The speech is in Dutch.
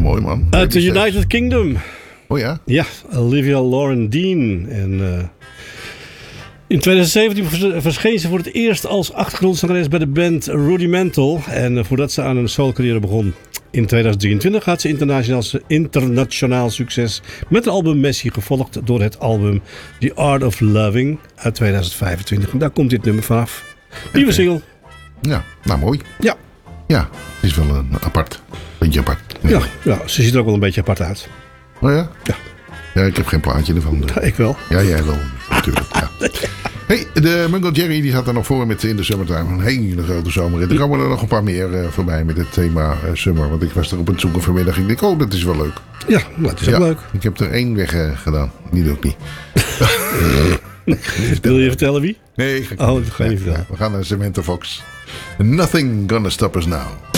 mooi man. Uit de United Kingdom. Oh ja? Ja, Olivia Lauren Dean. En in 2017 verscheen ze voor het eerst als achtergrondzangeres bij de band Rudimental. En voordat ze aan een solo-carrière begon in 2023 had ze internationaal succes met een album Messi, gevolgd door het album The Art of Loving uit 2025. En daar komt dit nummer vanaf. Nieuwe single. Ja, nou mooi. Ja. Ja, het is wel een apart. Beetje apart. Ja, ze ziet er ook wel een beetje apart uit. Oh ja? Ja. Ja, ik heb geen plaatje ervan. Ja, ik wel. Ja, jij wel. Natuurlijk. Ja. Hey, de Mungo Jerry die zat er nog voor met In the Summertime. Een hele grote zomer. Er komen er nog een paar meer voorbij met het thema Summer. Want ik was er op het zoeken vanmiddag. Ik denk, oh, dat is wel leuk. Ja, dat is ook leuk. Ik heb er 1 weg gedaan. Die doe ik niet. Wil je vertellen wie? Nee, dat ga je niet vertellen. We gaan naar Samantha Fox. Nothing gonna stop us now.